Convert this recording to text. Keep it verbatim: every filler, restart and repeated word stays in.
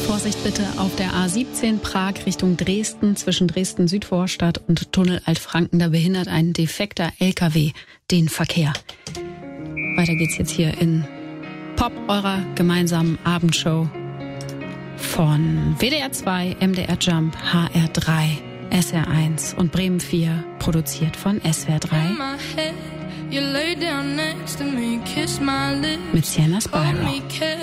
Vorsicht bitte auf der A siebzehn Prag Richtung Dresden zwischen Dresden-Südvorstadt und Tunnel Altfranken. Da behindert ein defekter L K W den Verkehr. Weiter geht's jetzt hier in Pop, eurer gemeinsamen Abendshow von W D R zwei, M D R Jump, H R drei, S R eins und Bremen vier, produziert von S W R drei. Mit Sienna Spyro.